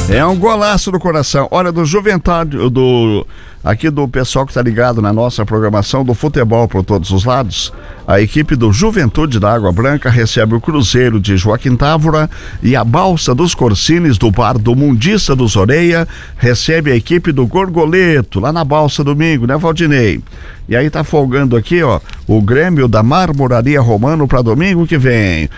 É um golaço do coração. Olha, do Juventude, aqui do pessoal que está ligado na nossa programação do futebol por todos os lados, a equipe do Juventude da Água Branca recebe o Cruzeiro de Joaquim Távora e a Balsa dos Corsines do Bar do Mundiça dos Oreia recebe a equipe do Gorgoleto, lá na Balsa domingo, né, Valdinei? E aí tá folgando aqui, ó, o Grêmio da Marmoraria Romano para domingo que vem.